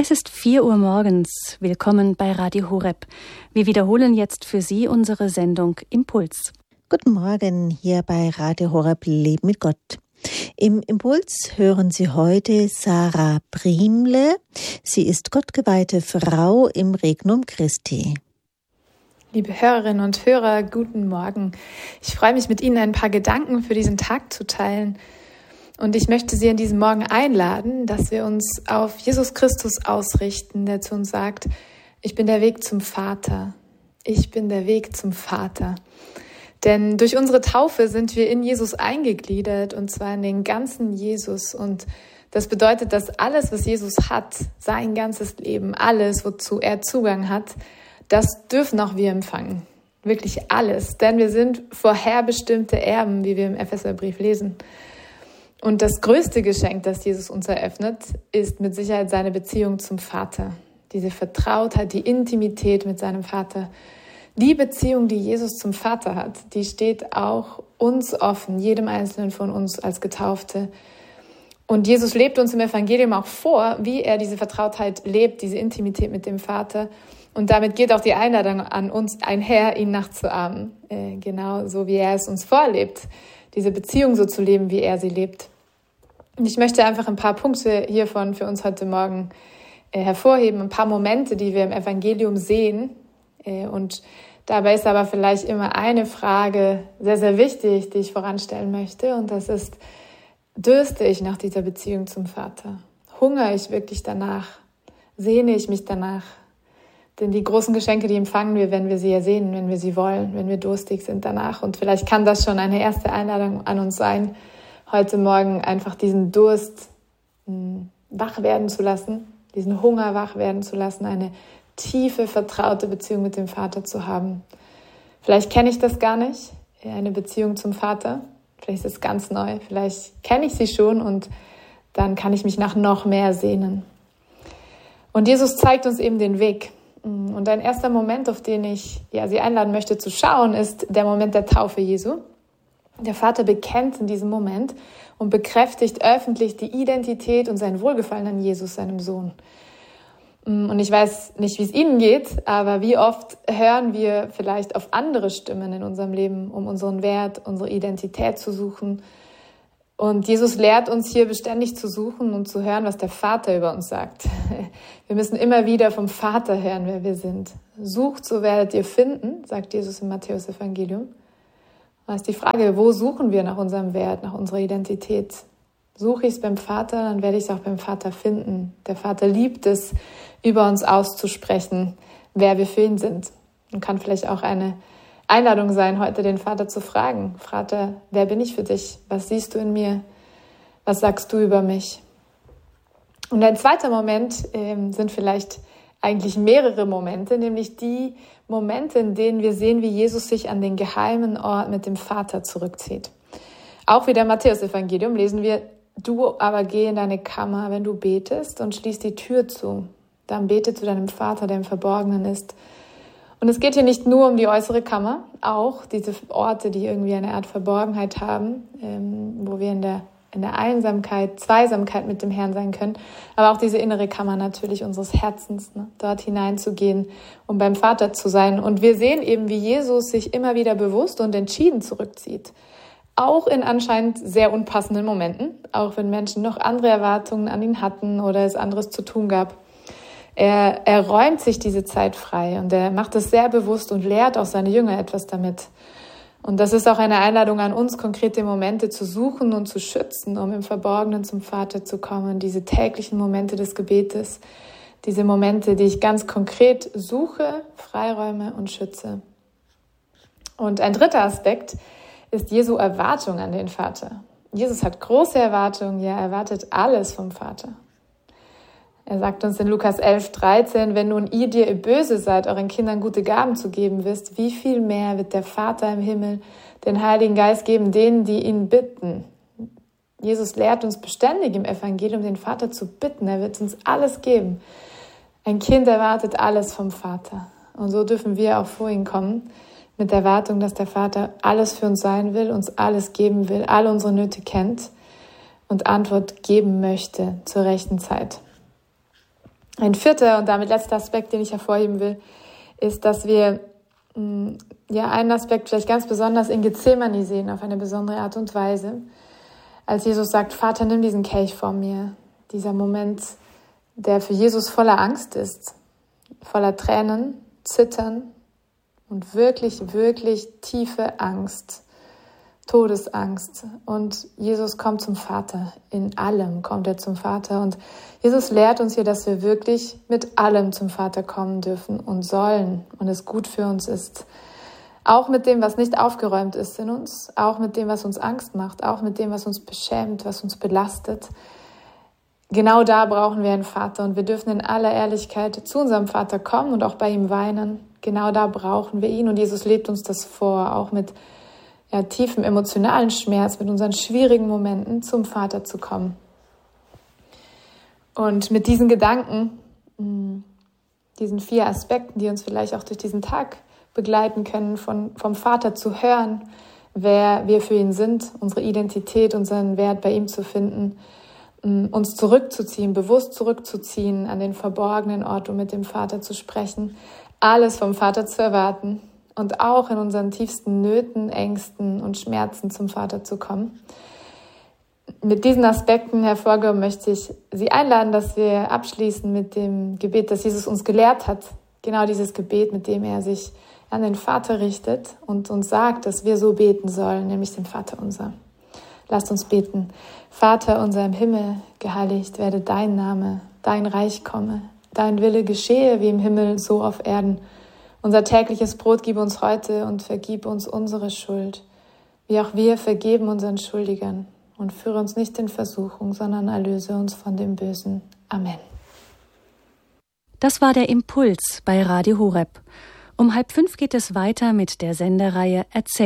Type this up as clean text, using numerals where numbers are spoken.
Es ist 4 Uhr morgens. Willkommen bei Radio Horeb. Wir wiederholen jetzt für Sie unsere Sendung Impuls. Guten Morgen hier bei Radio Horeb Leben mit Gott. Im Impuls hören Sie heute Sarah Priemle. Sie ist gottgeweihte Frau im Regnum Christi. Liebe Hörerinnen und Hörer, guten Morgen. Ich freue mich, mit Ihnen ein paar Gedanken für diesen Tag zu teilen. Und ich möchte Sie an diesem Morgen einladen, dass wir uns auf Jesus Christus ausrichten, der zu uns sagt, ich bin der Weg zum Vater. Ich bin der Weg zum Vater. Denn durch unsere Taufe sind wir in Jesus eingegliedert, und zwar in den ganzen Jesus. Und das bedeutet, dass alles, was Jesus hat, sein ganzes Leben, alles, wozu er Zugang hat, das dürfen auch wir empfangen. Wirklich alles. Denn wir sind vorherbestimmte Erben, wie wir im Epheserbrief lesen. Und das größte Geschenk, das Jesus uns eröffnet, ist mit Sicherheit seine Beziehung zum Vater. Diese Vertrautheit, die Intimität mit seinem Vater. Die Beziehung, die Jesus zum Vater hat, die steht auch uns offen, jedem Einzelnen von uns als Getaufte. Und Jesus lebt uns im Evangelium auch vor, wie er diese Vertrautheit lebt, diese Intimität mit dem Vater. Und damit geht auch die Einladung an uns einher, ihn nachzuahmen. Genau so, wie er es uns vorlebt, diese Beziehung so zu leben, wie er sie lebt. Und ich möchte einfach ein paar Punkte hiervon für uns heute Morgen hervorheben, ein paar Momente, die wir im Evangelium sehen. Und dabei ist aber vielleicht immer eine Frage sehr, sehr wichtig, die ich voranstellen möchte. Und das ist, dürste ich nach dieser Beziehung zum Vater? Hungere ich wirklich danach? Sehne ich mich danach? Denn die großen Geschenke, die empfangen wir, wenn wir sie ersehnen, wenn wir sie wollen, wenn wir durstig sind danach. Und vielleicht kann das schon eine erste Einladung an uns sein, heute Morgen einfach diesen Durst wach werden zu lassen, diesen Hunger wach werden zu lassen, eine tiefe, vertraute Beziehung mit dem Vater zu haben. Vielleicht kenne ich das gar nicht, eine Beziehung zum Vater. Vielleicht ist es ganz neu, vielleicht kenne ich sie schon und dann kann ich mich nach noch mehr sehnen. Und Jesus zeigt uns eben den Weg. Und ein erster Moment, auf den ich Sie einladen möchte zu schauen, ist der Moment der Taufe Jesu. Der Vater bekennt in diesem Moment und bekräftigt öffentlich die Identität und sein Wohlgefallen an Jesus, seinem Sohn. Und ich weiß nicht, wie es Ihnen geht, aber wie oft hören wir vielleicht auf andere Stimmen in unserem Leben, um unseren Wert, unsere Identität zu suchen. Und Jesus lehrt uns hier beständig zu suchen und zu hören, was der Vater über uns sagt. Wir müssen immer wieder vom Vater hören, wer wir sind. Sucht, so werdet ihr finden, sagt Jesus im Matthäus-Evangelium. Da ist die Frage, wo suchen wir nach unserem Wert, nach unserer Identität? Suche ich es beim Vater, dann werde ich es auch beim Vater finden. Der Vater liebt es, über uns auszusprechen, wer wir für ihn sind. Und kann vielleicht auch eine Einladung sein, heute den Vater zu fragen. Vater, wer bin ich für dich? Was siehst du in mir? Was sagst du über mich? Und ein zweiter Moment sind vielleicht eigentlich mehrere Momente, nämlich die Momente, in denen wir sehen, wie Jesus sich an den geheimen Ort mit dem Vater zurückzieht. Auch wieder im Matthäus-Evangelium lesen wir, du aber geh in deine Kammer, wenn du betest, und schließ die Tür zu. Dann bete zu deinem Vater, der im Verborgenen ist. Und es geht hier nicht nur um die äußere Kammer, auch diese Orte, die irgendwie eine Art Verborgenheit haben, wo wir in der Einsamkeit, Zweisamkeit mit dem Herrn sein können, aber auch diese innere Kammer natürlich unseres Herzens, dort hineinzugehen, um beim Vater zu sein. Und wir sehen eben, wie Jesus sich immer wieder bewusst und entschieden zurückzieht. Auch in anscheinend sehr unpassenden Momenten, auch wenn Menschen noch andere Erwartungen an ihn hatten oder es anderes zu tun gab. Er räumt sich diese Zeit frei und er macht es sehr bewusst und lehrt auch seine Jünger etwas damit. Und das ist auch eine Einladung an uns, konkrete Momente zu suchen und zu schützen, um im Verborgenen zum Vater zu kommen. Diese täglichen Momente des Gebetes, diese Momente, die ich ganz konkret suche, freiräume und schütze. Und ein dritter Aspekt ist Jesu Erwartung an den Vater. Jesus hat große Erwartungen, ja, er erwartet alles vom Vater. Er sagt uns in Lukas 11,13, wenn nun ihr, die ihr böse seid, euren Kindern gute Gaben zu geben wisst, wie viel mehr wird der Vater im Himmel den Heiligen Geist geben, denen, die ihn bitten. Jesus lehrt uns beständig im Evangelium, den Vater zu bitten. Er wird uns alles geben. Ein Kind erwartet alles vom Vater. Und so dürfen wir auch vor ihn kommen, mit der Erwartung, dass der Vater alles für uns sein will, uns alles geben will, all unsere Nöte kennt und Antwort geben möchte zur rechten Zeit. Ein vierter und damit letzter Aspekt, den ich hervorheben will, ist, dass wir einen Aspekt vielleicht ganz besonders in Gethsemane sehen, auf eine besondere Art und Weise. Als Jesus sagt, Vater, nimm diesen Kelch von mir. Dieser Moment, der für Jesus voller Angst ist, voller Tränen, Zittern und wirklich, wirklich tiefe Angst, Todesangst. Und Jesus kommt zum Vater. In allem kommt er zum Vater. Und Jesus lehrt uns hier, dass wir wirklich mit allem zum Vater kommen dürfen und sollen und es gut für uns ist. Auch mit dem, was nicht aufgeräumt ist in uns, auch mit dem, was uns Angst macht, auch mit dem, was uns beschämt, was uns belastet. Genau da brauchen wir einen Vater und wir dürfen in aller Ehrlichkeit zu unserem Vater kommen und auch bei ihm weinen. Genau da brauchen wir ihn und Jesus lebt uns das vor, auch mit tiefem emotionalen Schmerz, mit unseren schwierigen Momenten zum Vater zu kommen. Und mit diesen Gedanken, diesen 4 Aspekten, die uns vielleicht auch durch diesen Tag begleiten können, vom Vater zu hören, wer wir für ihn sind, unsere Identität, unseren Wert bei ihm zu finden, uns zurückzuziehen, bewusst zurückzuziehen an den verborgenen Ort, um mit dem Vater zu sprechen, alles vom Vater zu erwarten und auch in unseren tiefsten Nöten, Ängsten und Schmerzen zum Vater zu kommen. Mit diesen Aspekten hervorgehoben möchte ich Sie einladen, dass wir abschließen mit dem Gebet, das Jesus uns gelehrt hat. Genau dieses Gebet, mit dem er sich an den Vater richtet und uns sagt, dass wir so beten sollen, nämlich den Vater unser. Lasst uns beten. Vater unser im Himmel, geheiligt werde dein Name, dein Reich komme, dein Wille geschehe wie im Himmel, so auf Erden. Unser tägliches Brot gib uns heute und vergib uns unsere Schuld, wie auch wir vergeben unseren Schuldigern. Und führe uns nicht in Versuchung, sondern erlöse uns von dem Bösen. Amen. Das war der Impuls bei Radio Horeb. Um 4:30 geht es weiter mit der Sendereihe Erzähl